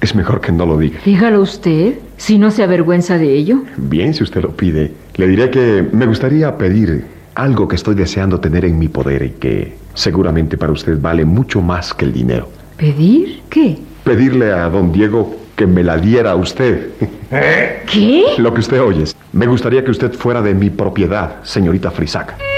Es mejor que no lo diga. Dígalo usted, si no se avergüenza de ello. Bien, si usted lo pide. Le diré que me gustaría pedir algo que estoy deseando tener en mi poder y que seguramente para usted vale mucho más que el dinero. ¿Pedir? ¿Qué? Pedirle a don Diego que me la diera a usted. ¿Qué? Lo que usted oye. Me gustaría que usted fuera de mi propiedad, señorita Frisaca.